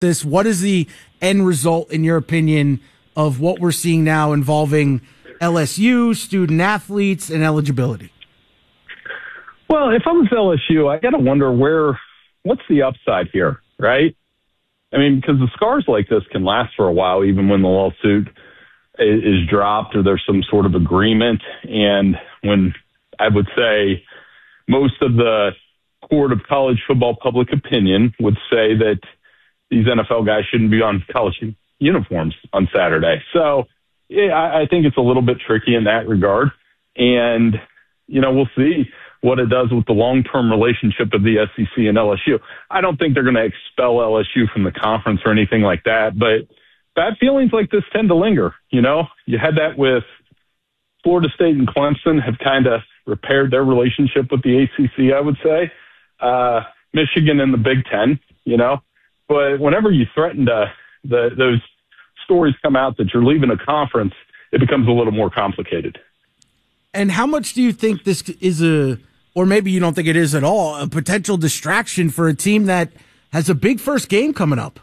this. What is the end result, in your opinion, of what we're seeing now involving LSU, student athletes, and eligibility? Well, if I'm LSU, I got to wonder what's the upside here, right? I mean, because the scars like this can last for a while, even when the lawsuit is dropped or there's some sort of agreement. And when I would say most of the court of college football public opinion would say that these NFL guys shouldn't be on college uniforms on Saturday. So yeah, I think it's a little bit tricky in that regard. And, we'll see what it does with the long-term relationship of the SEC and LSU. I don't think they're going to expel LSU from the conference or anything like that, but bad feelings like this tend to linger. You had that with Florida State and Clemson have kind of repaired their relationship with the ACC, I would say. Michigan and the Big Ten, but whenever you threaten those stories come out that you're leaving a conference, it becomes a little more complicated. And how much do you think this is or maybe you don't think it is at all, a potential distraction for a team that has a big first game coming up?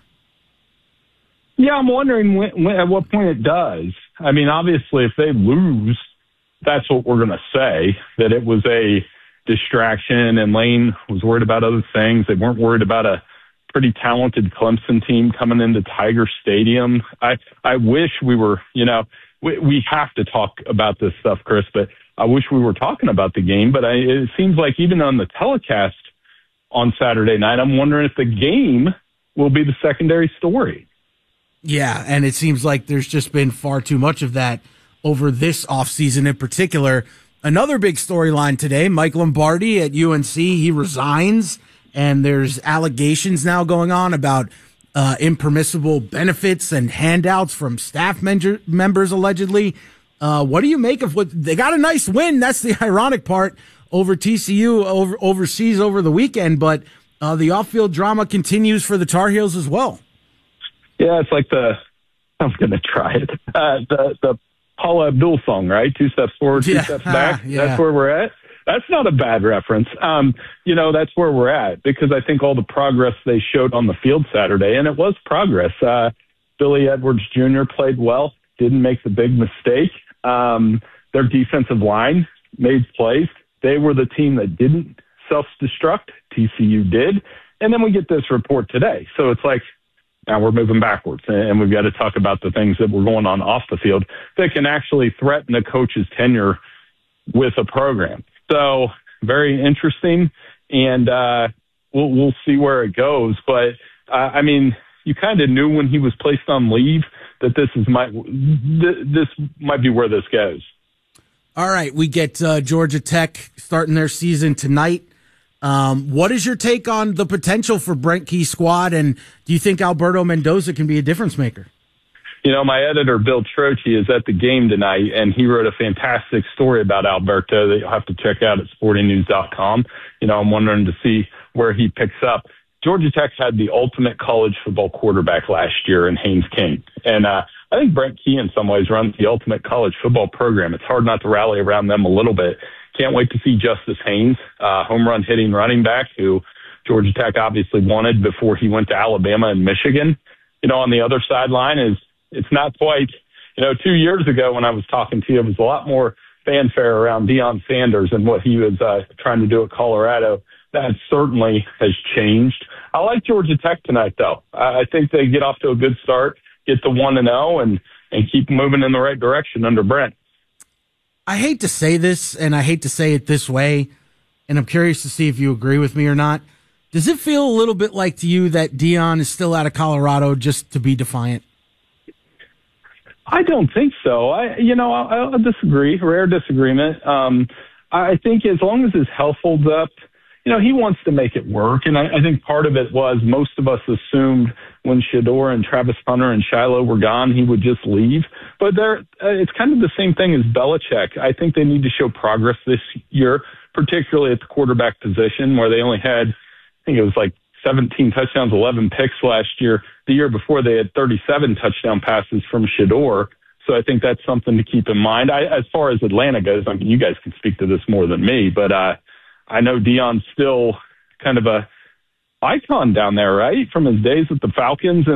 Yeah, I'm wondering at what point it does. I mean, obviously, if they lose, that's what we're going to say, that it was a distraction and Lane was worried about other things. They weren't worried about a pretty talented Clemson team coming into Tiger Stadium. I wish we were, we have to talk about this stuff, Chris, but I wish we were talking about the game. But it seems like even on the telecast on Saturday night, I'm wondering if the game will be the secondary story. Yeah, and it seems like there's just been far too much of that over this offseason in particular. Another big storyline today, Mike Lombardi at UNC, he resigns, and there's allegations now going on about impermissible benefits and handouts from staff members allegedly. What do you make of what they got? A nice win. That's the ironic part over TCU overseas over the weekend, but the off-field drama continues for the Tar Heels as well. Yeah, it's like I'm going to try it. The Paula Abdul song, right? 2 steps forward, 2 steps back. Yeah. That's where we're at. That's not a bad reference. That's where we're at because I think all the progress they showed on the field Saturday, and it was progress. Billy Edwards Jr. played well, didn't make the big mistake. Their defensive line made plays. They were the team that didn't self-destruct. TCU did. And then we get this report today. So it's like, now we're moving backwards, and we've got to talk about the things that were going on off the field that can actually threaten a coach's tenure with a program. So very interesting, and we'll see where it goes. But, you kind of knew when he was placed on leave that this might be where this goes. All right, we get Georgia Tech starting their season tonight. What is your take on the potential for Brent Key's squad, and do you think Alberto Mendoza can be a difference maker? My editor, Bill Trocchi, is at the game tonight, and he wrote a fantastic story about Alberto that you'll have to check out at sportingnews.com. I'm wondering to see where he picks up. Georgia Tech had the ultimate college football quarterback last year in Haynes King. And I think Brent Key in some ways runs the ultimate college football program. It's hard not to rally around them a little bit. Can't wait to see Justice Haynes, home run hitting running back who Georgia Tech obviously wanted before he went to Alabama and Michigan. On the other sideline it's not quite, 2 years ago when I was talking to you, it was a lot more fanfare around Deion Sanders and what he was trying to do at Colorado. That certainly has changed. I like Georgia Tech tonight, though. I think they get off to a good start, get to 1-0, and keep moving in the right direction under Brent. I hate to say this, and I hate to say it this way, and I'm curious to see if you agree with me or not. Does it feel a little bit like to you that Deion is still out of Colorado just to be defiant? I don't think so. I'll disagree. Rare disagreement. I think as long as his health holds up, he wants to make it work. And I think part of it was most of us assumed when Shedeur and Travis Hunter and Shiloh were gone, he would just leave. But it's kind of the same thing as Belichick. I think they need to show progress this year, particularly at the quarterback position where they only had, I think it was like 17 touchdowns, 11 picks last year. The year before, they had 37 touchdown passes from Shedeur. So I think that's something to keep in mind. As far as Atlanta goes, you guys can speak to this more than me, but I know Deion's still kind of icon down there, right? From his days at the Falcons